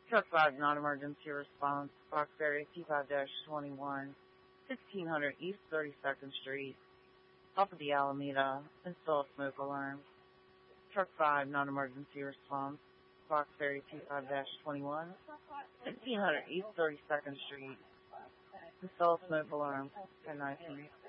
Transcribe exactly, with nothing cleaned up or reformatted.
Truck five, non-emergency response, Fox area T five twenty-one, sixteen hundred East thirty-second Street, off of the Alameda, install a smoke alarm. Truck five, non-emergency response, Fox area T five twenty-one, sixteen hundred East thirty-second Street, install a smoke alarm. ten nineteen.